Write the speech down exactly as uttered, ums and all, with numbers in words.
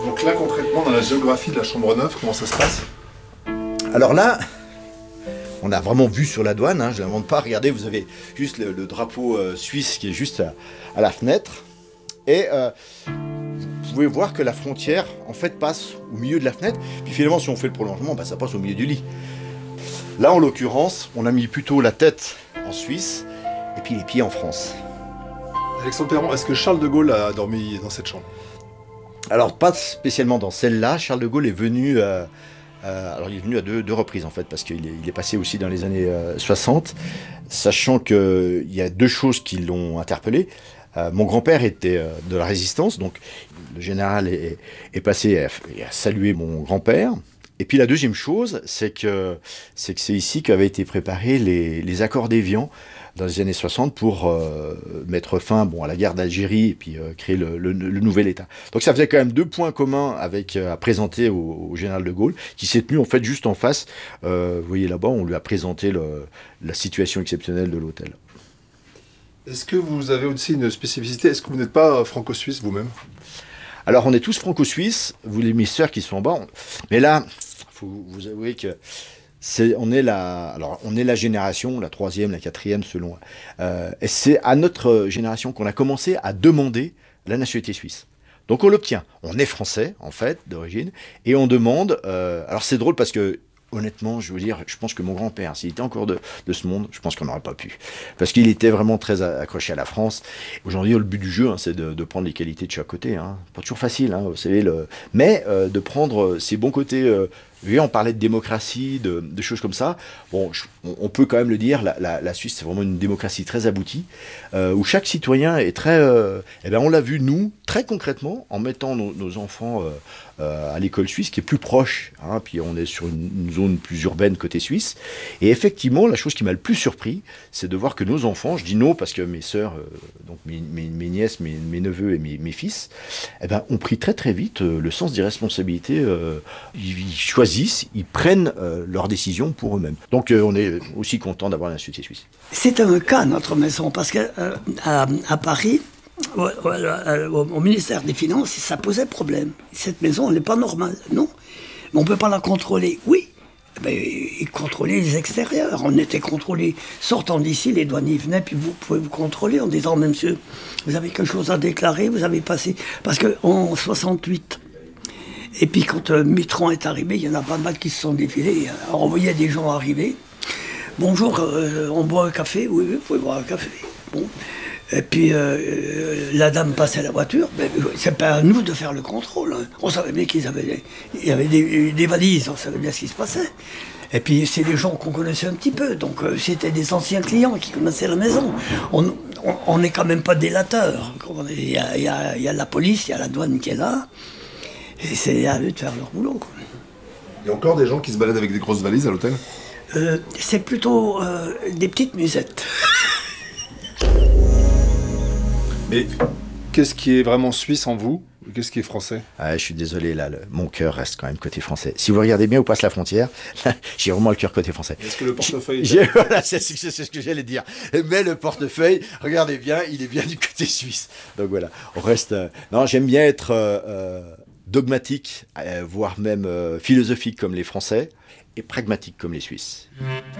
Donc là, concrètement, dans la géographie de la Chambre-Neuve, comment ça se passe? Alors là, on a vraiment vu sur la douane, hein, je ne l'invente pas. Regardez, vous avez juste le, le drapeau euh, suisse qui est juste à, à la fenêtre. Et euh, vous pouvez voir que la frontière, en fait, passe au milieu de la fenêtre. Puis finalement, si on fait le prolongement, bah, ça passe au milieu du lit. Là, en l'occurrence, on a mis plutôt la tête en Suisse et puis les pieds en France. Alexandre Perron, est-ce que Charles de Gaulle a dormi dans cette chambre? Alors, pas spécialement dans celle-là. Charles de Gaulle est venu... Euh, Euh, alors il est venu à deux, deux reprises en fait, parce qu'il est, il est passé aussi dans les années euh, soixante, sachant qu'il y a deux choses qui l'ont interpellé. Euh, mon grand-père était euh, de la résistance, donc le général est, est passé à, à saluer mon grand-père. Et puis la deuxième chose, c'est que c'est que c'est ici qu'avaient été préparés les, les accords d'Évian dans les années soixante pour euh, mettre fin bon, à la guerre d'Algérie et puis euh, créer le, le, le nouvel État. Donc ça faisait quand même deux points communs avec, euh, à présenter au, au général de Gaulle, qui s'est tenu en fait juste en face. Euh, vous voyez là-bas, on lui a présenté le, la situation exceptionnelle de l'hôtel. Est-ce que vous avez aussi une spécificité? Est-ce que vous n'êtes pas franco-suisse vous-même? Alors on est tous franco-suisses, vous les mes sœurs qui sont en bas, on... mais là, il faut vous avouer que C'est, on, est la, alors, on est la génération, la troisième, la quatrième selon. Euh, et c'est à notre génération qu'on a commencé à demander la nationalité suisse. Donc on l'obtient. On est français, en fait, d'origine, et on demande... Euh, alors c'est drôle parce que, honnêtement, je veux dire, je pense que mon grand-père, s'il était encore de, de ce monde, je pense qu'on n'aurait pas pu. Parce qu'il était vraiment très accroché à la France. Aujourd'hui, le but du jeu, hein, c'est de, de prendre les qualités de chaque côté. Hein. Pas toujours facile, hein, vous savez, le... mais euh, de prendre ses bons côtés... Euh, Vous voyez, on parlait de démocratie, de, de choses comme ça. Bon, je, on, on peut quand même le dire, la, la, la Suisse, c'est vraiment une démocratie très aboutie, euh, où chaque citoyen est très... Euh, eh bien, on l'a vu, nous, très concrètement, en mettant nos, nos enfants euh, euh, à l'école suisse, qui est plus proche, hein, puis on est sur une, une zone plus urbaine côté suisse. Et effectivement, la chose qui m'a le plus surpris, c'est de voir que nos enfants, je dis non parce que mes sœurs, euh, donc mes, mes, mes nièces, mes, mes neveux et mes, mes fils, eh ben, ont pris très très vite euh, le sens des responsabilités. Euh, ils, ils choisissent ils prennent euh, leurs décisions pour eux-mêmes. Donc euh, on est aussi content d'avoir la nationalité suisse. C'est un cas, notre maison, parce qu'à euh, à, à Paris, au, au, au ministère des Finances, ça posait problème. Cette maison, elle n'est pas normale, non. Mais on ne peut pas la contrôler, oui. Mais ils contrôlaient les extérieurs. On était contrôlés. Sortant d'ici, les douaniers venaient, puis vous pouvez vous contrôler en disant, mais monsieur, vous avez quelque chose à déclarer, vous avez passé... Parce qu'en soixante-huit... Et puis quand euh, Mitterrand est arrivé, il y en a pas mal qui se sont défilés. Alors on voyait des gens arriver. Bonjour, euh, on boit un café? Oui, oui, vous pouvez boire un café. Bon. Et puis euh, la dame passait à la voiture. Mais c'est pas à nous de faire le contrôle. Hein. On savait bien qu'ils avaient, il y avait des, des valises, on savait bien ce qui se passait. Et puis c'est des gens qu'on connaissait un petit peu. Donc euh, c'était des anciens clients qui connaissaient la maison. On on n'est quand même pas délateurs. Il y a, il y a, il y a la police, il y a la douane qui est là. Et c'est à eux de faire leur boulot. Quoi. Il y a encore des gens qui se baladent avec des grosses valises à l'hôtel? euh, C'est plutôt euh, des petites musettes. Mais qu'est-ce qui est vraiment suisse en vous? Qu'est-ce qui est français? Ah, je suis désolé, là, le, mon cœur reste quand même côté français. Si vous regardez bien où passe la frontière, là, j'ai vraiment le cœur côté français. Est-ce que le portefeuille... J'ai, voilà, c'est, c'est, c'est ce que j'allais dire. Mais le portefeuille, regardez bien, il est bien du côté suisse. Donc voilà, on reste... Euh, non, j'aime bien être... Euh, euh, dogmatique, euh, voire même euh, philosophique comme les Français, et pragmatique comme les Suisses.